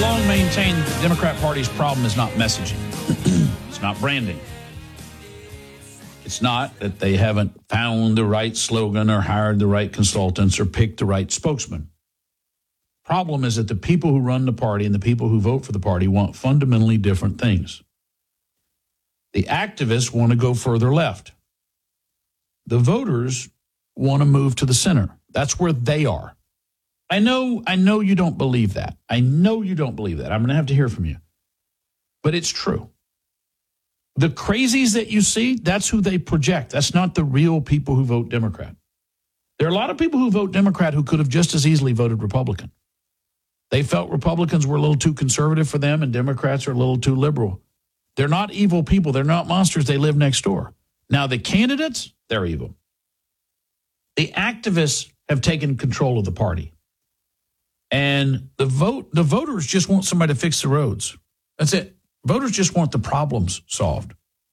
long maintained the Democrat Party's problem is not messaging. It's not branding. It's not that they haven't found the right slogan or hired the right consultants or picked the right spokesman. Problem is that the people who run the party and the people who vote for the party want fundamentally different things. The activists want to go further left. The voters want to move to the center. That's where they are. I know you don't believe that. I know you don't believe that. I'm going to have to hear from you. But it's true. The crazies that you see, that's who they project. That's not the real people who vote Democrat. There are a lot of people who vote Democrat who could have just as easily voted Republican. They felt Republicans were a little too conservative for them and Democrats are a little too liberal. They're not evil people. They're not monsters. They live next door. Now, the candidates, they're evil. The activists have taken control of the party. And the voters just want somebody to fix the roads. That's it. Voters just want the problems solved.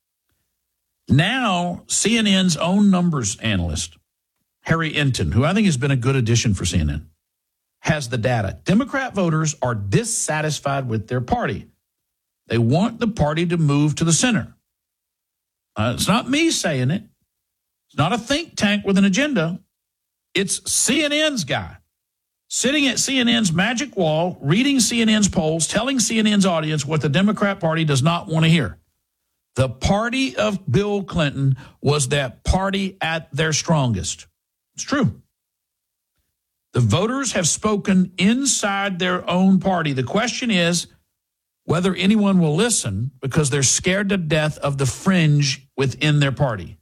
Now, CNN's own numbers analyst, Harry Enton, who I think has been a good addition for CNN, has the data. Democrat voters are dissatisfied with their party. They want the party to move to the center. It's not me saying it. It's not a think tank with an agenda. It's CNN's guy sitting at CNN's magic wall, reading CNN's polls, telling CNN's audience what the Democrat Party does not want to hear. The party of Bill Clinton was that party at their strongest. It's true. The voters have spoken inside their own party. The question is whether anyone will listen because they're scared to death of the fringe within their party.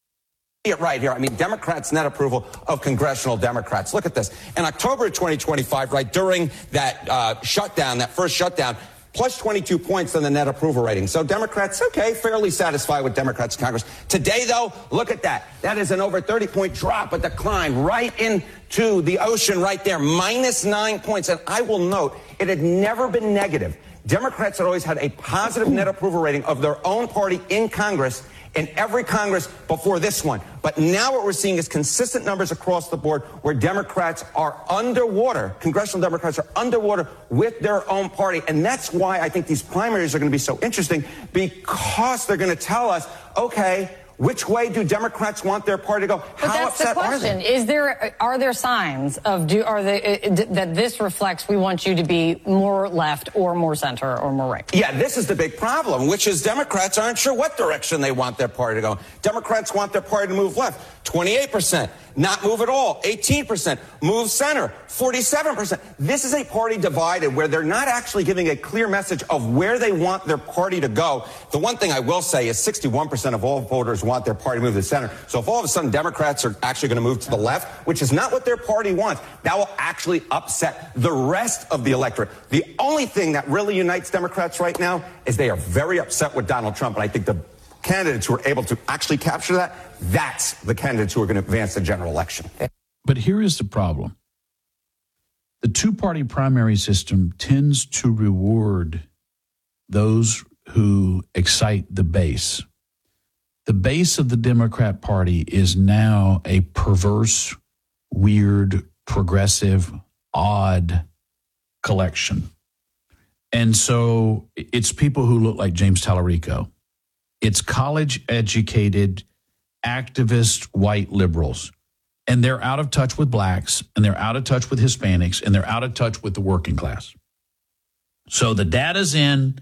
It right here. I mean, Democrats' net approval of congressional Democrats. Look at this. In October of 2025, right during that shutdown, that first shutdown, plus 22 points on the net approval rating. So Democrats, okay, fairly satisfied with Democrats in Congress. Today, though, look at that. That is an over 30-point drop, a decline right into the ocean right there, minus 9 points. And I will note, it had never been negative. Democrats had always had a positive net approval rating of their own party in Congress in every Congress before this one. But now what we're seeing is consistent numbers across the board where Democrats are underwater. Congressional Democrats are underwater with their own party. And that's why I think these primaries are going to be so interesting, because they're going to tell us, okay, which way do Democrats want their party to go? But How that's the upset question. Are they? Are there signs of that this reflects we want you to be more left or more center or more right? Yeah, this is the big problem, which is Democrats aren't sure what direction they want their party to go. Democrats want their party to move left, 28%. Not move at all, 18%. Move center, 47%. This is a party divided where they're not actually giving a clear message of where they want their party to go. The one thing I will say is 61% of all voters want their party to move to the center. So if all of a sudden Democrats are actually going to move to the left, which is not what their party wants, that will actually upset the rest of the electorate. The only thing that really unites Democrats right now is they are very upset with Donald Trump. And I think the candidates who are able to actually capture that, that's the candidates who are going to advance the general election. But here is the problem. The two-party primary system tends to reward those who excite the base. The base of the Democrat Party is now a perverse, weird, progressive, odd collection. And so it's people who look like James Tallarico. It's college-educated, activist white liberals. And they're out of touch with blacks, and they're out of touch with Hispanics, and they're out of touch with the working class. So the data's in.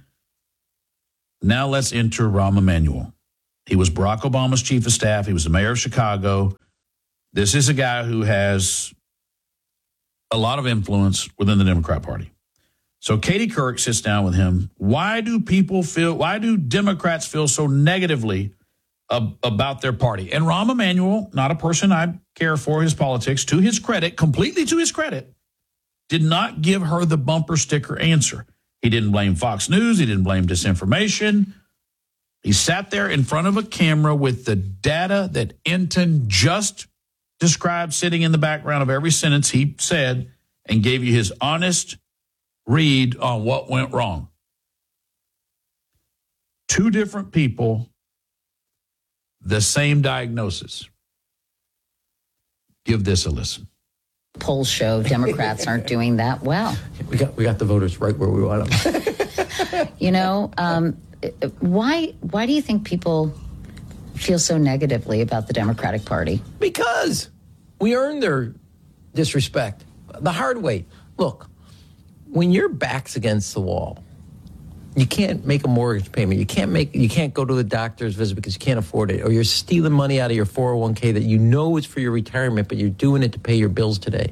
Now let's enter Rahm Emanuel. He was Barack Obama's chief of staff. He was the mayor of Chicago. This is a guy who has a lot of influence within the Democrat Party. So Katie Couric sits down with him. Why do Democrats feel so negatively about their party? And Rahm Emanuel, not a person I care for his politics, to his credit, completely to his credit, did not give her the bumper sticker answer. He didn't blame Fox News. He didn't blame disinformation. He sat there in front of a camera with the data that Enton just described sitting in the background of every sentence he said and gave you his honest read on what went wrong. Two different people, the same diagnosis. Give this a listen. Polls show Democrats aren't doing that well. We got the voters right where we want them. Why do you think people feel so negatively about the Democratic Party? Because we earned their disrespect the hard way. Look, when your back's against the wall, you can't make a mortgage payment. You can't go to the doctor's visit because you can't afford it, or you're stealing money out of your 401k that you know is for your retirement, but you're doing it to pay your bills today.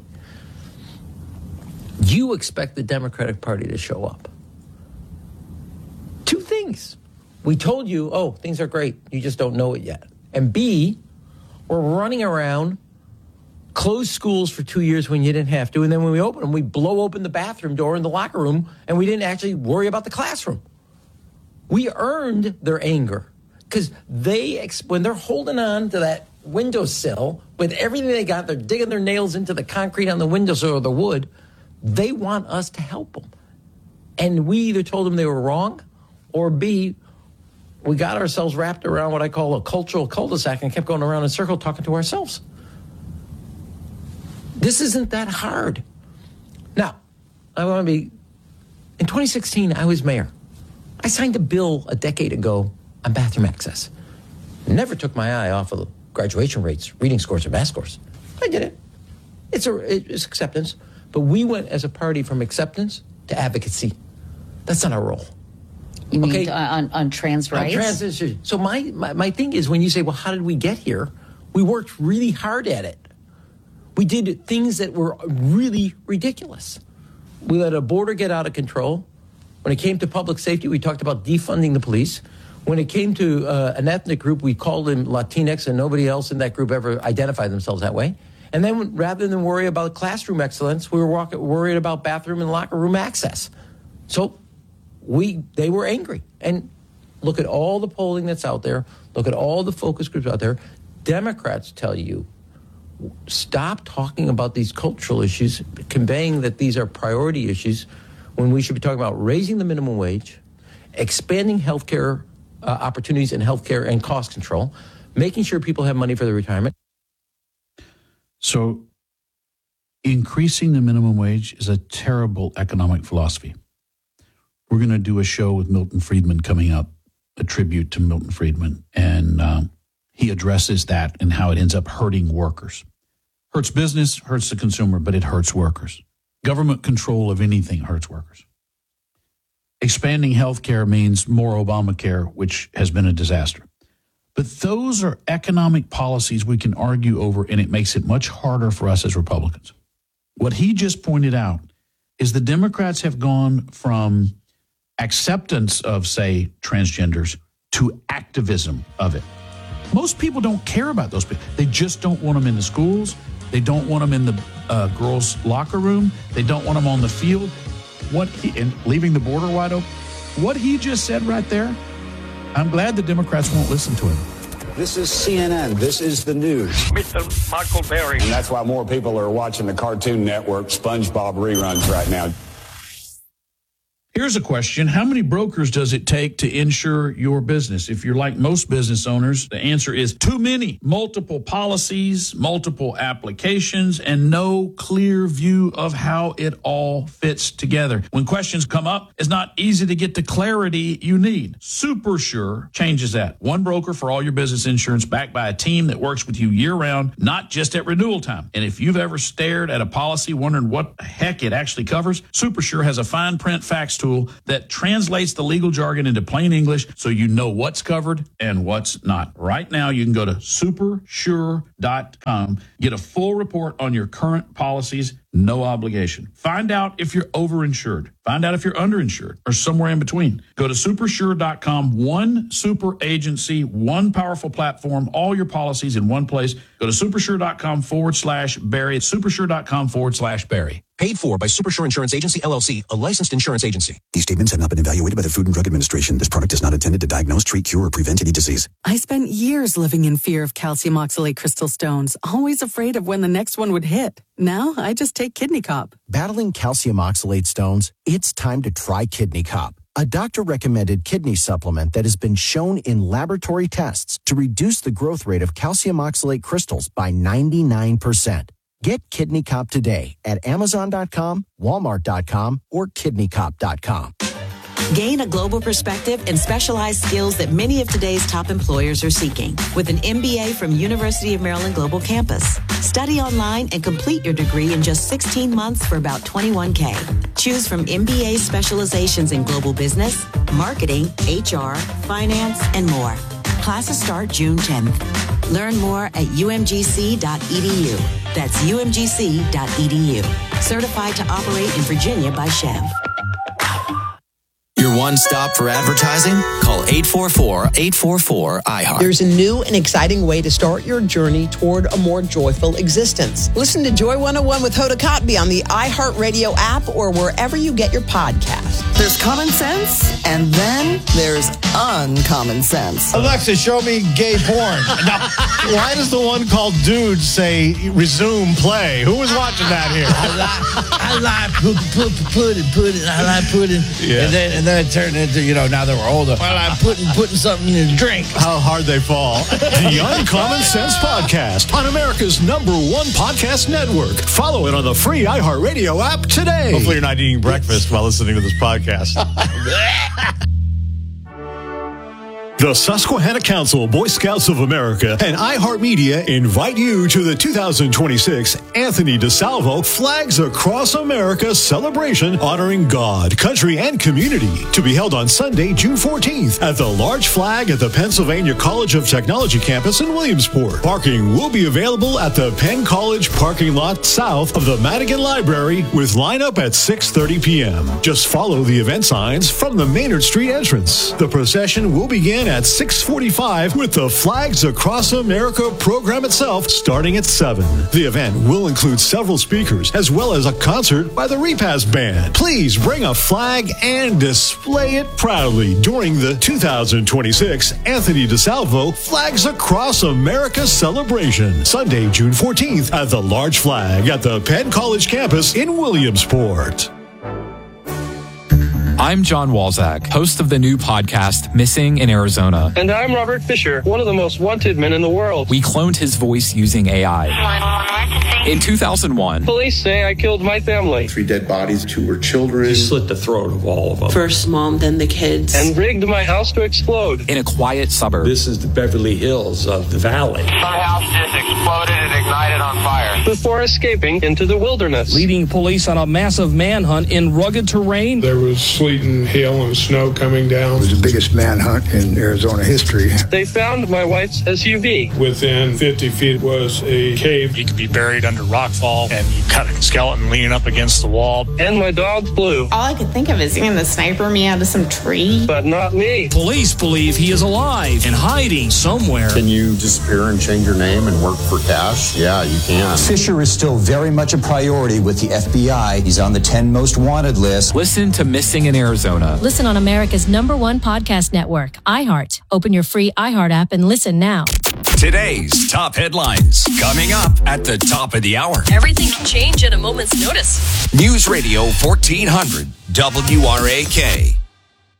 You expect the Democratic Party to show up. Two things. We told you, things are great. You just don't know it yet. And B, we're running around, close schools for 2 years when you didn't have to. And then when we open them, we blow open the bathroom door in the locker room, and we didn't actually worry about the classroom. We earned their anger because when they're holding on to that windowsill with everything they got, they're digging their nails into the concrete on the windowsill or the wood. They want us to help them. And we either told them they were wrong, or B, we got ourselves wrapped around what I call a cultural cul-de-sac and kept going around in a circle talking to ourselves. This isn't that hard. Now, I want to be, in 2016, I was mayor. I signed a bill a decade ago on bathroom access. Never took my eye off of the graduation rates, reading scores, or math scores. I did it. It's acceptance. But we went as a party from acceptance to advocacy. That's not our role. You mean on trans rights? On trans issues. So my thing is, when you say, well, how did we get here? We worked really hard at it. We did things that were really ridiculous. We let a border get out of control. When it came to public safety, we talked about defunding the police. When it came to an ethnic group, we called them Latinx, and nobody else in that group ever identified themselves that way. And then rather than worry about classroom excellence, we were worried about bathroom and locker room access. So they were angry. And look at all the polling that's out there. Look at all the focus groups out there. Democrats tell you, stop talking about these cultural issues, conveying that these are priority issues, when we should be talking about raising the minimum wage, expanding healthcare opportunities in healthcare and cost control, making sure people have money for their retirement. So increasing the minimum wage is a terrible economic philosophy. We're going to do a show with Milton Friedman coming up, a tribute to Milton Friedman, and he addresses that and how it ends up hurting workers. Hurts business, hurts the consumer, but it hurts workers. Government control of anything hurts workers. Expanding health care means more Obamacare, which has been a disaster. But those are economic policies we can argue over, and it makes it much harder for us as Republicans. What he just pointed out is the Democrats have gone from acceptance of, say, transgenders to activism of it. Most people don't care about those people. They just don't want them in the schools. They don't want them in the girls' locker room. They don't want them on the field. And leaving the border wide open. What he just said right there, I'm glad the Democrats won't listen to him. This is CNN. This is the news. Mr. Michael Berry. And that's why more people are watching the Cartoon Network SpongeBob reruns right now. Here's a question. How many brokers does it take to insure your business? If you're like most business owners, the answer is too many. Multiple policies, multiple applications, and no clear view of how it all fits together. When questions come up, it's not easy to get the clarity you need. SuperSure changes that. One broker for all your business insurance, backed by a team that works with you year-round, not just at renewal time. And if you've ever stared at a policy wondering what the heck it actually covers, SuperSure has a fine print facts tool that translates the legal jargon into plain English so you know what's covered and what's not. Right now, you can go to supersure.com, get a full report on your current policies, no obligation. Find out if you're overinsured. Find out if you're underinsured or somewhere in between. Go to supersure.com, one super agency, one powerful platform, all your policies in one place. Go to supersure.com/Barry. It's supersure.com/Barry. Paid for by Supersure Insurance Agency, LLC, a licensed insurance agency. These statements have not been evaluated by the Food and Drug Administration. This product is not intended to diagnose, treat, cure, or prevent any disease. I spent years living in fear of calcium oxalate crystal stones, always afraid of when the next one would hit. Now, I just take Kidney Cop. Battling calcium oxalate stones? It's time to try Kidney Cop, a doctor-recommended kidney supplement that has been shown in laboratory tests to reduce the growth rate of calcium oxalate crystals by 99%. Get Kidney Cop today at Amazon.com, Walmart.com, or KidneyCop.com. Gain a global perspective and specialized skills that many of today's top employers are seeking with an MBA from University of Maryland Global Campus. Study online and complete your degree in just 16 months for about $21K. Choose from MBA specializations in global business, marketing, HR, finance, and more. Classes start June 10th. Learn more at umgc.edu. That's umgc.edu. Certified to operate in Virginia by Chev. Your one stop for advertising? Call 844-844-IHEART. There's a new and exciting way to start your journey toward a more joyful existence. Listen to Joy 101 with Hoda Kotb on the iHeartRadio app or wherever you get your podcasts. There's common sense, and then there's uncommon sense. Alexa, show me gay porn. Now, why does the one called Dudes say resume play? Who was watching that here? I like pudding. I like pudding. Yeah. And then it turned into, now that we're older, well, I'm putting something in the drink. How hard they fall. The Uncommon Sense Podcast on America's #1 podcast network. Follow it on the free iHeartRadio app today. Hopefully you're not eating breakfast while listening to this podcast. The Susquehanna Council, Boy Scouts of America, and iHeartMedia invite you to the 2026 Anthony DeSalvo Flags Across America celebration honoring God, country, and community to be held on Sunday, June 14th at the Large Flag at the Pennsylvania College of Technology campus in Williamsport. Parking will be available at the Penn College parking lot south of the Madigan Library with lineup at 6:30 p.m. Just follow the event signs from the Maynard Street entrance. The procession will begin at 6:45 with the Flags Across America program itself starting at 7. The event will include several speakers as well as a concert by the Repast Band. Please bring a flag and display it proudly during the 2026 Anthony DeSalvo Flags Across America celebration, Sunday, June 14th at the Large Flag at the Penn College campus in Williamsport. I'm John Walzak, host of the new podcast, Missing in Arizona. And I'm Robert Fisher, one of the most wanted men in the world. We cloned his voice using AI. In 2001, police say I killed my family. 3 dead bodies, 2 were children. He slit the throat of all of them. First mom, then the kids. And rigged my house to explode. In a quiet suburb. This is the Beverly Hills of the valley. My house just exploded and ignited on fire. Before escaping into the wilderness. Leading police on a massive manhunt in rugged terrain. There was sleet and hail and snow coming down. It was the biggest manhunt in Arizona history. They found my wife's SUV. Within 50 feet was a cave. You could be buried under rockfall, and you cut a skeleton leaning up against the wall. And my dog Blue. All I could think of is seeing the sniper me out of some tree. But not me. Police believe he is alive and hiding somewhere. Can you disappear and change your name and work for cash? Yeah, you can. Fisher is still very much a priority with the FBI. He's on the 10 most wanted list. Listen to Missing in Arizona. Listen on America's #1 podcast network, iHeart. Open your free iHeart app and listen now. Today's top headlines coming up at the top of the hour. Everything can change at a moment's notice. News Radio 1400 WRAK.